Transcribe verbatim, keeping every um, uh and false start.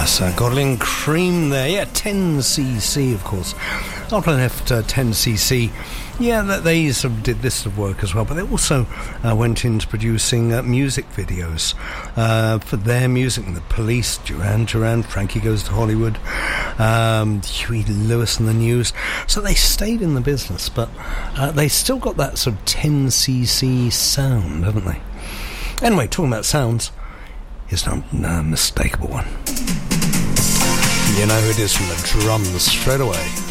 That's uh, Godling Cream there. Yeah, ten C C, of course. After I left uh, ten C C, yeah, they sort of did this sort of work as well, but they also uh, went into producing uh, music videos uh, for their music. The Police, Duran Duran, Frankie Goes to Hollywood, um, Huey Lewis and the News. So they stayed in the business, but uh, they still got that sort of ten C C sound, haven't they? Anyway, talking about sounds, here's an unmistakable one. You know who it is from the drums straight away.